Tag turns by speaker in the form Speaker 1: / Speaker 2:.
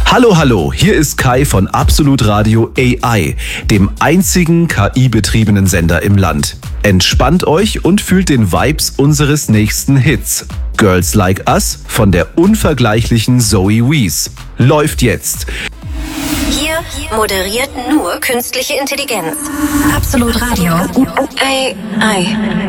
Speaker 1: Hallo, hallo, hier ist Kai von Absolut Radio AI, dem einzigen KI-betriebenen Sender im Land. Entspannt euch und fühlt den Vibes unseres nächsten Hits. Girls Like Us von der unvergleichlichen Zoe Wees. Läuft jetzt.
Speaker 2: Hier moderiert nur künstliche Intelligenz. Absolut Radio AI.